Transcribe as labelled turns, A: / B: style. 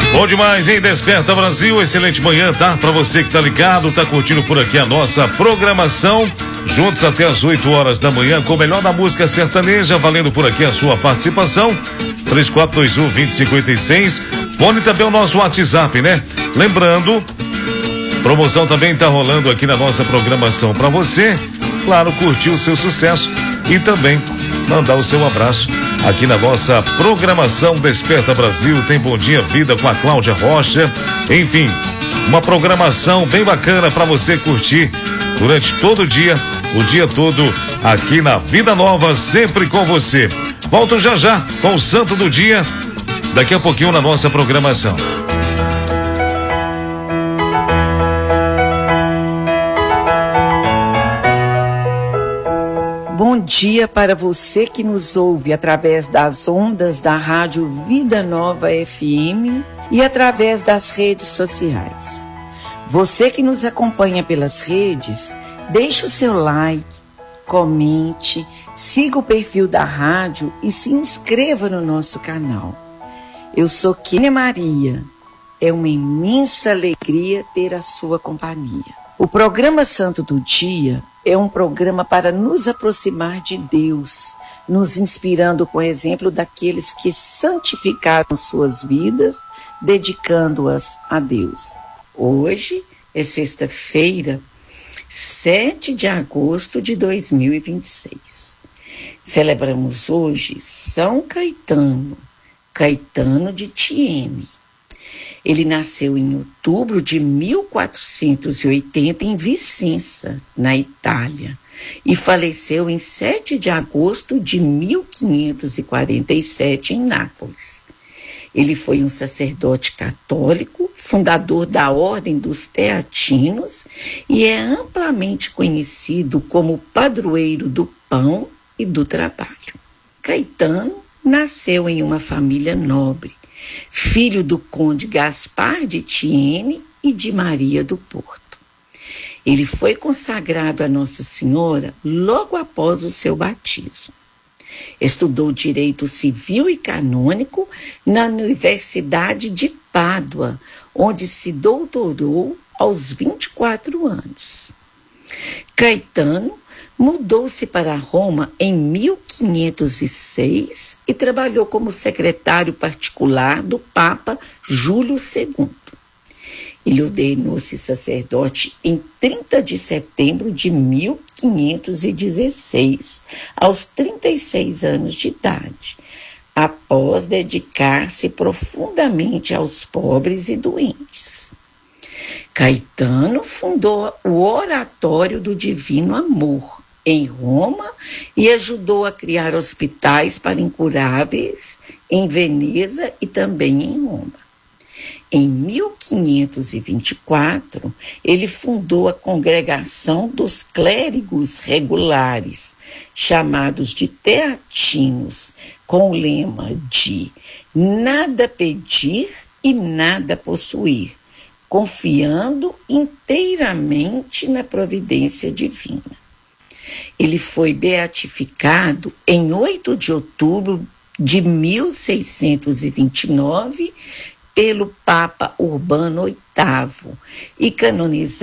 A: Bom demais, hein? Desperta Brasil, excelente manhã, tá? Pra você que tá ligado, tá curtindo por aqui a nossa programação. Juntos até as 8 horas da manhã com o melhor da música sertaneja, valendo por aqui a sua participação. 3421-2056. Fone também o nosso WhatsApp, né? Lembrando, promoção também tá rolando aqui na nossa programação pra você. Claro, curtir o seu sucesso e também mandar o seu abraço aqui na nossa programação Desperta Brasil. Tem Bom Dia Vida com a Cláudia Rocha. Enfim, uma programação bem bacana para você curtir durante todo o dia todo aqui na Vida Nova, sempre com você. Volto já já com o Santo do Dia, daqui a pouquinho na nossa programação.
B: Bom dia para você que nos ouve através das ondas da Rádio Vida Nova FM e através das redes sociais. Você que nos acompanha pelas redes, deixe o seu like, comente, siga o perfil da rádio e se inscreva no nosso canal. Eu sou Kênia Maria. É uma imensa alegria ter a sua companhia. O programa Santo do Dia é um programa para nos aproximar de Deus, nos inspirando com o exemplo daqueles que santificaram suas vidas, dedicando-as a Deus. Hoje é sexta-feira, 7 de agosto de 2026. Celebramos hoje São Caetano, Caetano de Thiene. Ele nasceu em outubro de 1480 em Vicenza, na Itália, e faleceu em 7 de agosto de 1547 em Nápoles. Ele foi um sacerdote católico, fundador da Ordem dos Teatinos e é amplamente conhecido como padroeiro do pão e do trabalho. Caetano nasceu em uma família nobre, filho do conde Gaspar de Thiene e de Maria do Porto. Ele foi consagrado a Nossa Senhora logo após o seu batismo. Estudou Direito Civil e Canônico na Universidade de Pádua, onde se doutorou aos 24 anos. Caetano mudou-se para Roma em 1506 e trabalhou como secretário particular do Papa Júlio II. Ele ordenou-se sacerdote em 30 de setembro de 1516, aos 36 anos de idade, após dedicar-se profundamente aos pobres e doentes. Caetano fundou o Oratório do Divino Amor em Roma e ajudou a criar hospitais para incuráveis em Veneza e também em Roma. Em 1524, ele fundou a Congregação dos Clérigos Regulares, chamados de Teatinos, com o lema de nada pedir e nada possuir, confiando inteiramente na providência divina. Ele foi beatificado em 8 de outubro de 1629 pelo Papa Urbano VIII e canonizado